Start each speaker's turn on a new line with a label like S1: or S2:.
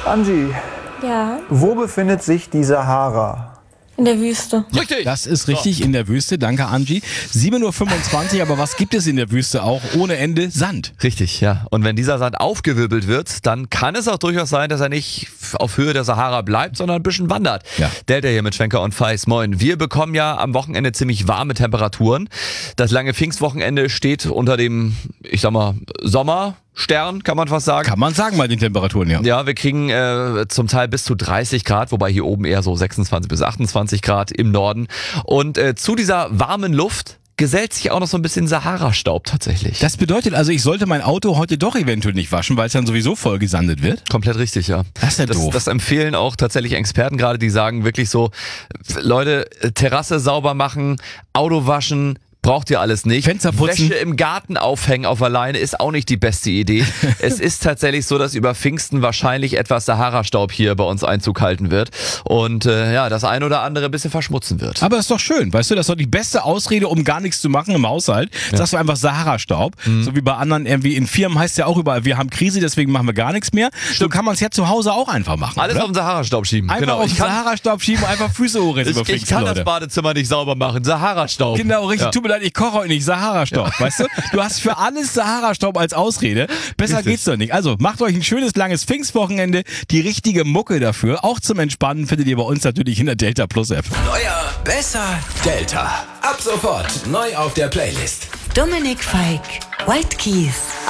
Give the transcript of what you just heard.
S1: Angie,
S2: Ja,
S1: wo befindet sich die Sahara?
S2: in der Wüste.
S3: Richtig.
S4: Das ist richtig, in der Wüste. Danke, Angie. 7.25 Uhr, aber was gibt es in der Wüste auch? Ohne Ende Sand.
S3: Richtig, ja. Und wenn dieser Sand aufgewirbelt wird, dann kann es auch durchaus sein, dass er nicht auf Höhe der Sahara bleibt, sondern ein bisschen wandert.
S4: Ja.
S3: Delta hier mit Schwenker und Feis. Moin. Wir bekommen ja am Wochenende ziemlich warme Temperaturen. Das lange Pfingstwochenende steht unter dem, ich sag mal, Sommerstern, kann man fast sagen.
S4: Kann man sagen bei den Temperaturen, ja.
S3: Ja, wir kriegen zum Teil bis zu 30 Grad, wobei hier oben eher so 26 bis 28 Grad im Norden. Und zu dieser warmen Luft gesellt sich auch noch so ein bisschen Sahara-Staub tatsächlich.
S4: Das bedeutet also, ich sollte mein Auto heute doch eventuell nicht waschen, weil es dann sowieso voll gesandet wird?
S3: Komplett richtig, ja.
S4: Das ist ja doof.
S3: Das empfehlen auch tatsächlich Experten gerade, die sagen wirklich so, Leute, Terrasse sauber machen, Auto waschen, braucht ihr alles nicht.
S4: Fenster putzen.
S3: Wäsche im Garten aufhängen auf der Leine ist auch nicht die beste Idee. Es ist tatsächlich so, dass über Pfingsten wahrscheinlich etwas Sahara-Staub hier bei uns Einzug halten wird und das ein oder andere ein bisschen verschmutzen wird.
S4: Aber ist doch schön, weißt du, das ist doch die beste Ausrede, um gar nichts zu machen im Haushalt. Sagst du einfach Sahara-Staub. So wie bei anderen irgendwie in Firmen heißt ja auch überall, wir haben Krise, deswegen machen wir gar nichts mehr. So kann man es ja zu Hause auch einfach machen.
S3: Alles
S4: oder?
S3: auf den Sahara-Staub schieben.
S4: Einfach
S3: Genau.
S4: auf den Sahara-Staub schieben und einfach Füße hochreißen über
S3: Ich
S4: Pfingsten,
S3: kann
S4: Leute.
S3: das Badezimmer nicht sauber machen. Sahara-Staub.
S4: Genau, richtig.
S3: Ja.
S4: Tut mir leid, ich koche heute nicht. Sahara-Staub, weißt du? Du hast für alles Sahara-Staub als Ausrede. Besser
S3: Richtig.
S4: geht's doch nicht. Also, macht euch ein schönes, langes Pfingstwochenende. Die richtige Mucke dafür, auch zum Entspannen, findet ihr bei uns natürlich in der Delta Plus App.
S5: Neuer, besser, Delta. Ab sofort neu auf der Playlist.
S6: Dominik Feick, White Keys.